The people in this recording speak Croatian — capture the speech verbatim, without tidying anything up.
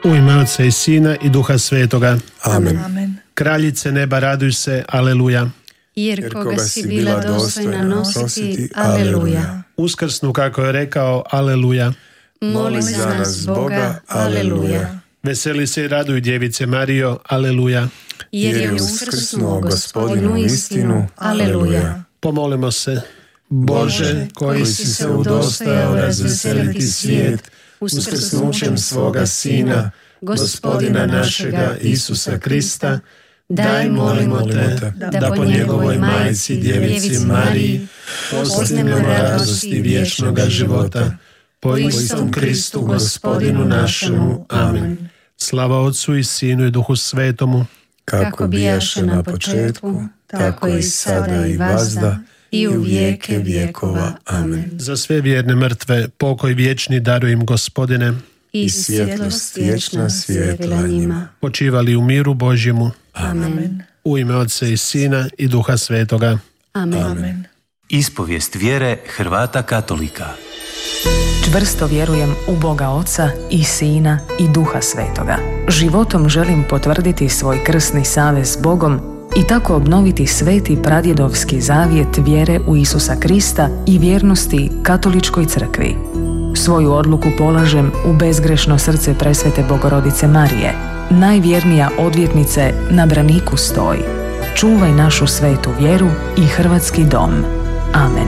U ime Otca i Sina i Duha Svetoga. Amen. Amen. Kraljice neba, raduj se, aleluja. Jer koga si bila dostojna nositi, aleluja. Uskrsnu kako je rekao, aleluja. Moli za nas Boga, aleluja. Veseli se i raduj, djevice Marijo, aleluja. Jer je uskrsnuo Gospodinu istinu, aleluja. Pomolimo se. Bože, koji si se udostojao razveseliti svijet uskrsnućem svoga Sina, Gospodina našega Isusa Krista, daj, molimo te, da po njegovoj majci, djevici Mariji, postignemo radosti vječnoga života, po istom Kristu Gospodinu našemu. Amen. Slava Otcu i Sinu i Duhu Svetomu, kako bijaše na početku, tako i sada i vazda, i u vijeke vjekova. Amen. Za sve vjerne mrtve, pokoj vječni daruj im, Gospodine, I svjetlost vječna svijetla njima. počivali u miru Božjemu. Amen. U ime Otca i Sina i Duha Svetoga. Amen. Amen. Ispovijest vjere Hrvata katolika. Čvrsto vjerujem u Boga Oca i Sina i Duha Svetoga. Životom želim potvrditi svoj krsni savez s Bogom i tako obnoviti sveti pradjedovski zavjet vjere u Isusa Krista i vjernosti Katoličkoj crkvi. Svoju odluku polažem u bezgrešno srce presvete Bogorodice Marije. Najvjernija odvjetnice na braniku stoji. Čuvaj našu svetu vjeru i hrvatski dom. Amen.